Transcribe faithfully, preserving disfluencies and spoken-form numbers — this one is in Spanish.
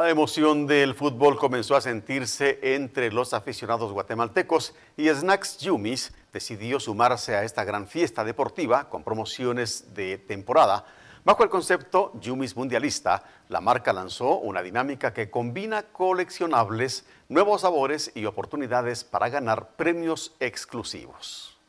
La emoción del fútbol comenzó a sentirse entre los aficionados guatemaltecos y Snacks Yumis decidió sumarse a esta gran fiesta deportiva con promociones de temporada. Bajo el concepto Yumis Mundialista, la marca lanzó una dinámica que combina coleccionables, nuevos sabores y oportunidades para ganar premios exclusivos.